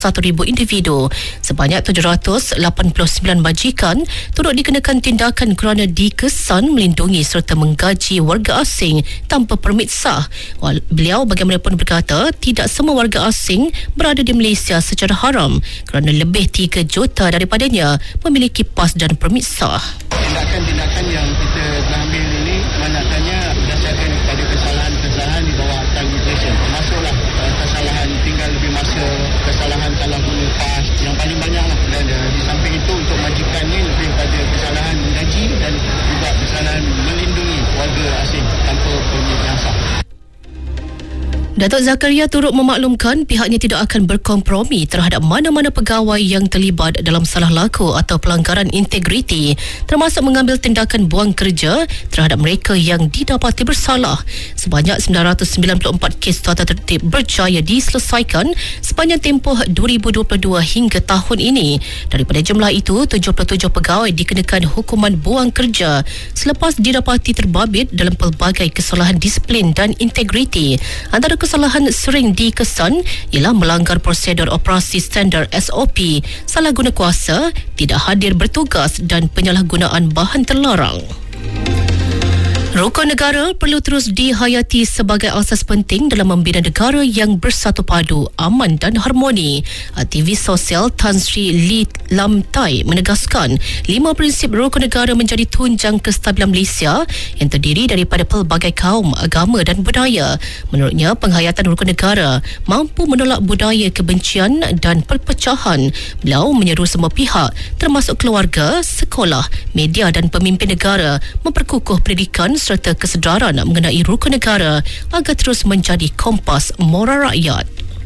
individu. Sebanyak 789 majikan turut dikenakan tindakan kerana dikesan melindungi serta menggaji warga asing tanpa permit sah. Beliau bagaimanapun berkata, tidak semua warga asing berada di Malaysia secara haram kerana lebih 3 juta daripadanya memiliki pas dan permit sah. Tindakan-tindakan yang kita telah ambil ini manakala berdasarkan kepada kesalahan-kesalahan di bawah Akta Immigration. Termasuklah kesalahan tinggal lebih masa, kesalahan salah guna pas yang paling banyak lah. Dan di samping itu untuk majikan ni lebih pada kesalahan gaji dan juga kesalahan melindungi warga asing tanpa permit yang sah. Datuk Zakaria turut memaklumkan pihaknya tidak akan berkompromi terhadap mana-mana pegawai yang terlibat dalam salah laku atau pelanggaran integriti, termasuk mengambil tindakan buang kerja terhadap mereka yang didapati bersalah. Sebanyak 994 kes tata tertib berjaya diselesaikan sepanjang tempoh 2022 hingga tahun ini. Daripada jumlah itu, 77 pegawai dikenakan hukuman buang kerja selepas didapati terbabit dalam pelbagai kesalahan disiplin dan integriti. Antara kesalahan sering dikesan ialah melanggar prosedur operasi standar SOP, salah guna kuasa, tidak hadir bertugas dan penyalahgunaan bahan terlarang. Rukun negara perlu terus dihayati sebagai asas penting dalam membina negara yang bersatu padu, aman dan harmoni. Aktivis sosial Tan Sri Lee Lam Tai menegaskan 5 prinsip rukun negara menjadi tunjang kestabilan Malaysia yang terdiri daripada pelbagai kaum, agama dan budaya. Menurutnya, penghayatan rukun negara mampu menolak budaya kebencian dan perpecahan. Beliau menyeru semua pihak termasuk keluarga, sekolah, media dan pemimpin negara memperkukuh pendidikan serta kesedaran mengenai rukun negara agar terus menjadi kompas moral rakyat.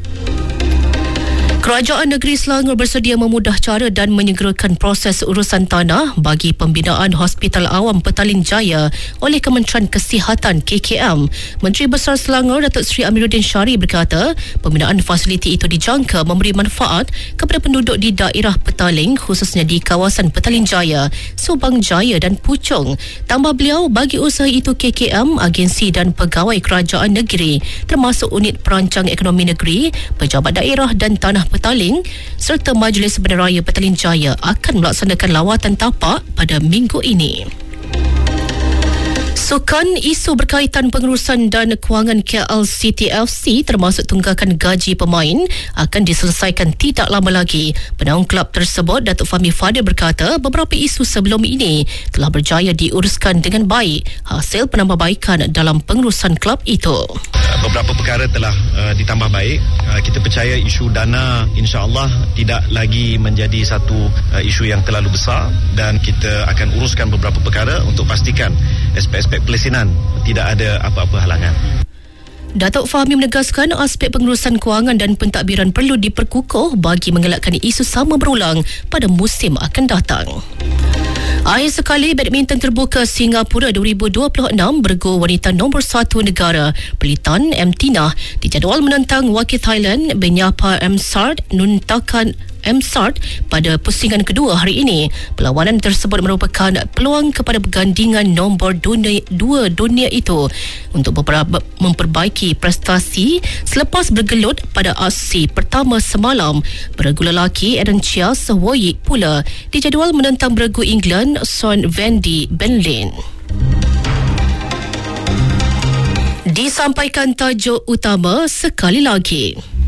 Kerajaan Negeri Selangor bersedia memudah cara dan menyegerakan proses urusan tanah bagi pembinaan Hospital Awam Petaling Jaya oleh Kementerian Kesihatan KKM. Menteri Besar Selangor Datuk Seri Amiruddin Syari berkata, pembinaan fasiliti itu dijangka memberi manfaat kepada penduduk di daerah Petaling, khususnya di kawasan Petaling Jaya, Subang Jaya dan Puchong. Tambah beliau, bagi usaha itu KKM, agensi dan pegawai kerajaan negeri termasuk unit perancang ekonomi negeri, pejabat daerah dan tanah Petaling serta Majlis Bandaraya Petaling Jaya akan melaksanakan lawatan tapak pada minggu ini. Sukan isu berkaitan pengurusan dan kewangan KL City FC termasuk tunggakan gaji pemain akan diselesaikan tidak lama lagi. Penaung kelab tersebut, Datuk Fahmi Fadil berkata, beberapa isu sebelum ini telah berjaya diuruskan dengan baik hasil penambahbaikan dalam pengurusan kelab itu. Beberapa perkara telah ditambah baik. Kita percaya isu dana insya-Allah tidak lagi menjadi satu isu yang terlalu besar dan kita akan uruskan beberapa perkara untuk pastikan aspek-aspek pelesinan tidak ada apa-apa halangan. Datuk Fahmi menegaskan aspek pengurusan kewangan dan pentadbiran perlu diperkukuh bagi mengelakkan isu sama berulang pada musim akan datang. Akhir sekali, badminton terbuka Singapura 2026 bergu wanita nombor 1 negara Perlitan M. Tina dijadual menentang wakil Thailand Benyapa M. Sard Nuntakan M. Sard pada pusingan kedua hari ini. Perlawanan tersebut merupakan peluang kepada pergandingan nombor 2 dunia itu untuk memperbaiki prestasi selepas bergelut pada aksi pertama semalam. Beregu lelaki Aaron Chia Sewoyik pula dijadual menentang beregu England Son Vandy Benlin. Disampaikan tajuk utama sekali lagi.